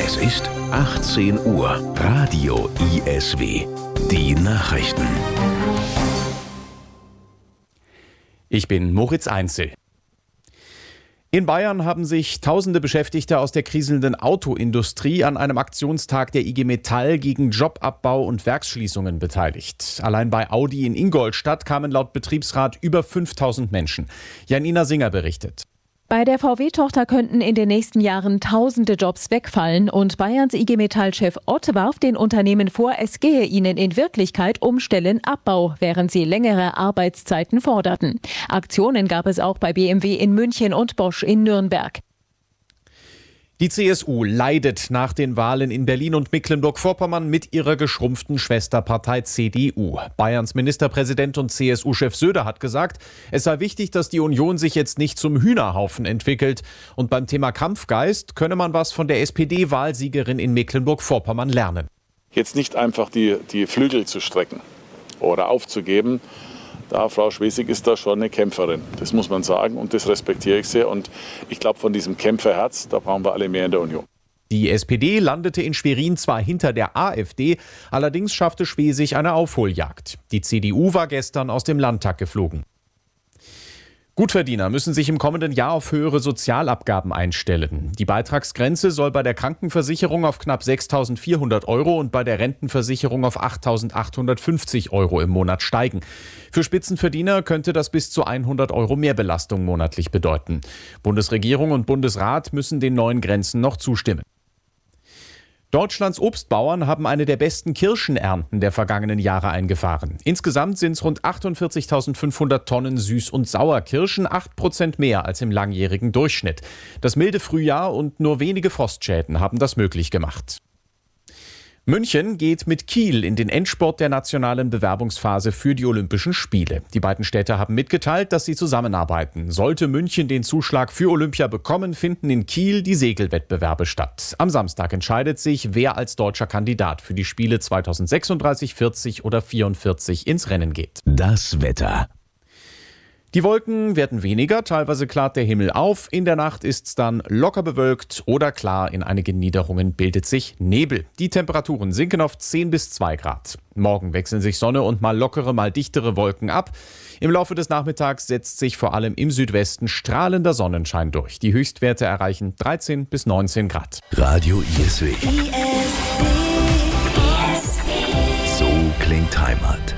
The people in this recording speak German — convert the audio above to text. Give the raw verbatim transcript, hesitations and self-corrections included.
Es ist achtzehn Uhr. Radio I S W. Die Nachrichten. Ich bin Moritz Einzel. In Bayern haben sich tausende Beschäftigte aus der kriselnden Autoindustrie an einem Aktionstag der I G Metall gegen Jobabbau und Werksschließungen beteiligt. Allein bei Audi in Ingolstadt kamen laut Betriebsrat über fünftausend Menschen. Janina Singer berichtet. Bei der V W-Tochter könnten in den nächsten Jahren tausende Jobs wegfallen und Bayerns I G Metall-Chef Ott warf den Unternehmen vor, es gehe ihnen in Wirklichkeit um Stellenabbau, während sie längere Arbeitszeiten forderten. Aktionen gab es auch bei B M W in München und Bosch in Nürnberg. Die C S U leidet nach den Wahlen in Berlin und Mecklenburg-Vorpommern mit ihrer geschrumpften Schwesterpartei C D U. Bayerns Ministerpräsident und C S U-Chef Söder hat gesagt, es sei wichtig, dass die Union sich jetzt nicht zum Hühnerhaufen entwickelt. Und beim Thema Kampfgeist könne man was von der S P D-Wahlsiegerin in Mecklenburg-Vorpommern lernen. Jetzt nicht einfach die, die Flügel zu strecken oder aufzugeben. Da, Frau Schwesig ist da schon eine Kämpferin, das muss man sagen, und das respektiere ich sehr. Und ich glaube, von diesem Kämpferherz, da brauchen wir alle mehr in der Union. Die S P D landete in Schwerin zwar hinter der AfD, allerdings schaffte Schwesig eine Aufholjagd. Die C D U war gestern aus dem Landtag geflogen. Gutverdiener müssen sich im kommenden Jahr auf höhere Sozialabgaben einstellen. Die Beitragsgrenze soll bei der Krankenversicherung auf knapp sechstausendvierhundert Euro und bei der Rentenversicherung auf achttausendachthundertfünfzig Euro im Monat steigen. Für Spitzenverdiener könnte das bis zu hundert Euro Mehrbelastung monatlich bedeuten. Bundesregierung und Bundesrat müssen den neuen Grenzen noch zustimmen. Deutschlands Obstbauern haben eine der besten Kirschenernten der vergangenen Jahre eingefahren. Insgesamt sind es rund achtundvierzigtausendfünfhundert Tonnen Süß- und Sauerkirschen, acht Prozent mehr als im langjährigen Durchschnitt. Das milde Frühjahr und nur wenige Frostschäden haben das möglich gemacht. München geht mit Kiel in den Endspurt der nationalen Bewerbungsphase für die Olympischen Spiele. Die beiden Städte haben mitgeteilt, dass sie zusammenarbeiten. Sollte München den Zuschlag für Olympia bekommen, finden in Kiel die Segelwettbewerbe statt. Am Samstag entscheidet sich, wer als deutscher Kandidat für die Spiele zweitausendsechsunddreißig, vierzig oder vierundvierzig ins Rennen geht. Das Wetter. Die Wolken werden weniger, teilweise klart der Himmel auf. In der Nacht ist es dann locker bewölkt oder klar, in einigen Niederungen bildet sich Nebel. Die Temperaturen sinken auf zehn bis zwei Grad. Morgen wechseln sich Sonne und mal lockere, mal dichtere Wolken ab. Im Laufe des Nachmittags setzt sich vor allem im Südwesten strahlender Sonnenschein durch. Die Höchstwerte erreichen dreizehn bis neunzehn Grad. Radio I S W. I S W. So klingt Heimat.